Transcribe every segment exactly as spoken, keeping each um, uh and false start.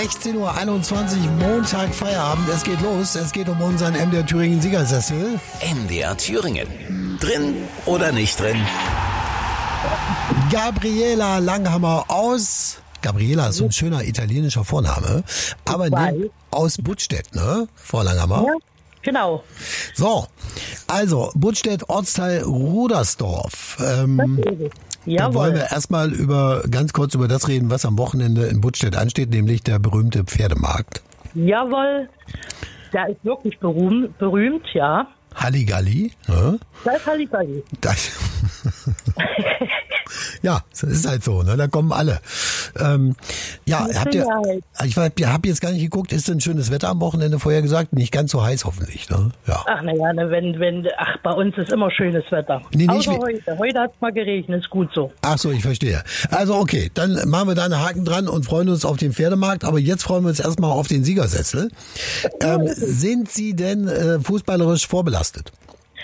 sechzehn Uhr einundzwanzig, Montag, Feierabend. Es geht los. Es geht um unseren M D R Thüringen Siegersessel. M D R Thüringen. Drin oder nicht drin? Gabriela Langhammer aus... Gabriela ist so ein schöner italienischer Vorname. Aber ne, aus Buttstedt, ne, Frau Langhammer? Ja, genau. So, also Buttstedt, Ortsteil Rudersdorf. Ähm, da wollen wir erstmal über ganz kurz über das reden, was am Wochenende in Buttstedt ansteht, nämlich der berühmte Pferdemarkt. Jawohl, der ist wirklich berühmt, berühmt ja. Halligalli, ne? Das ist Halligalli. Das ja, das ist halt so, ne? Da kommen alle. Ähm, ja, habt ihr, ich habe jetzt gar nicht geguckt, ist denn schönes Wetter am Wochenende vorher gesagt? Nicht ganz so heiß hoffentlich, ne? Ja. Ach naja, ne, wenn, wenn, ach, bei uns ist immer schönes Wetter. Nee, nicht Außer heute. Heute hat es mal geregnet, ist gut so. Ach so, ich verstehe. Also okay, dann machen wir da einen Haken dran und freuen uns auf den Pferdemarkt, aber jetzt freuen wir uns erstmal auf den Siegersessel. Ähm, sind Sie denn äh, fußballerisch vorbelastet?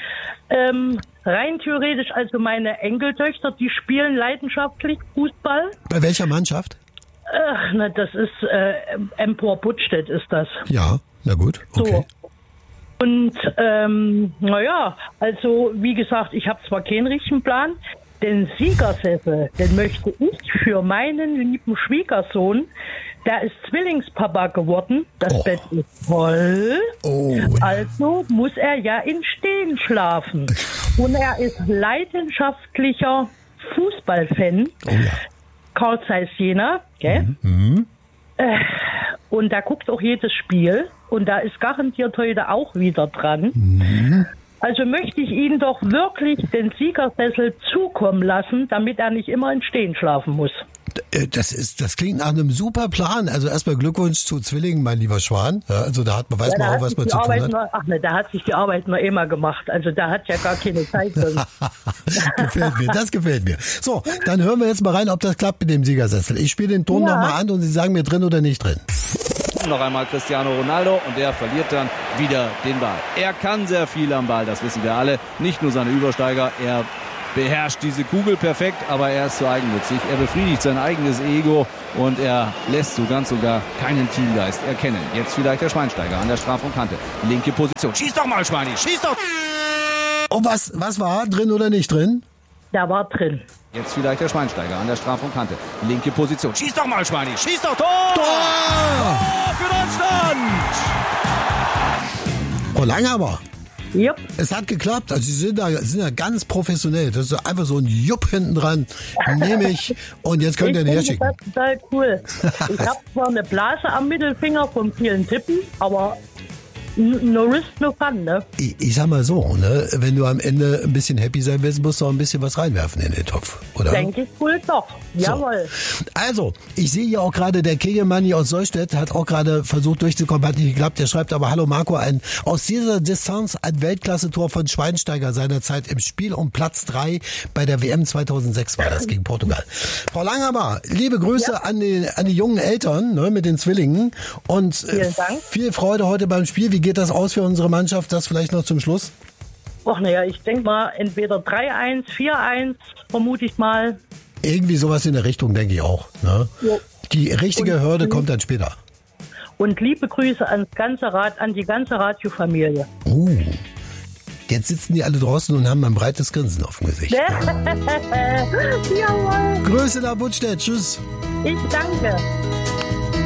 Ähm, rein theoretisch, also meine Enkeltöchter, die spielen leidenschaftlich Fußball. Bei welcher Mannschaft? Ach, na, das ist äh, Empor Buttstedt ist das. Ja, na gut, okay. So. Und ähm, naja, also wie gesagt, ich habe zwar keinen richtigen Plan, den Siegersessel, den möchte ich für meinen lieben Schwiegersohn, der ist Zwillingspapa geworden, das oh. Bett ist voll, oh. Also muss er ja im Stehen schlafen. Und er ist leidenschaftlicher Fußballfan, oh ja. Carl Zeiss Jena, gell? Mhm. Äh, und da guckt auch jedes Spiel und da ist garantiert heute auch wieder dran. Mhm. Also möchte ich Ihnen doch wirklich den Siegersessel zukommen lassen, damit er nicht immer im Stehen schlafen muss. Das ist, das klingt nach einem super Plan. Also erstmal Glückwunsch zu Zwillingen, mein lieber Schwan. Ja, also da hat man, weiß ja, man auch, was man zu tun hat. Noch, ach ne, da hat sich die Arbeit noch immer gemacht. Also da hat ja gar keine Zeit. Gefällt mir, das gefällt mir. So, dann hören wir jetzt mal rein, ob das klappt mit dem Siegersessel. Ich spiele den Ton ja. nochmal an und Sie sagen mir drin oder nicht drin. Noch einmal Cristiano Ronaldo und der verliert dann wieder den Ball. Er kann sehr viel am Ball, das wissen wir alle. Nicht nur seine Übersteiger, er beherrscht diese Kugel perfekt, aber er ist zu eigennützig. Er befriedigt sein eigenes Ego und er lässt so ganz sogar keinen Teamgeist erkennen. Jetzt vielleicht der Schweinsteiger an der Strafraumkante. Linke Position. Schieß doch mal, Schweini, schieß doch! Und was, was war? Drin oder nicht drin? Da war drin. Jetzt vielleicht der Schweinsteiger an der Strafraumkante. Linke Position. Schieß doch mal, Schweini. Schieß doch. Tor! Tor! Tor für Deutschland! Oh, Langhammer. Jupp. Es hat geklappt. Also Sie sind da, sind da ganz professionell. Das ist einfach so ein Jupp hinten dran. Nehme ich. Und jetzt könnt ihr ihn herschicken. Das ist total cool. Ich habe zwar eine Blase am Mittelfinger von vielen Tippen, aber no risk, no fun, ne? Ich, ich sag mal so, ne? Wenn du am Ende ein bisschen happy sein willst, musst du auch ein bisschen was reinwerfen in den Topf, oder? Denke ich wohl doch. Jawohl. So. Also, ich sehe hier auch gerade, der Kegelmanni aus Solstedt hat auch gerade versucht durchzukommen, hat nicht geklappt. Der schreibt aber, hallo Marco, ein aus dieser Distanz ein Weltklasse-Tor von Schweinsteiger seinerzeit im Spiel um Platz drei bei der W M zweitausendsechs war das gegen Portugal. Frau Langhammer, liebe Grüße ja. an, die, an die jungen Eltern, ne, mit den Zwillingen und äh, viel Freude heute beim Spiel. Wie geht das aus für unsere Mannschaft? Das vielleicht noch zum Schluss? Ach naja, ich denke mal entweder drei eins, vier eins, vermute ich mal. Irgendwie sowas in der Richtung, denke ich auch. Ne? Die richtige und, Hürde kommt dann später. Und liebe Grüße ans ganze Rad, an die ganze Radiofamilie. Uh, jetzt sitzen die alle draußen und haben ein breites Grinsen auf dem Gesicht. Jawohl. Grüße nach Buttstedt, tschüss. Ich danke.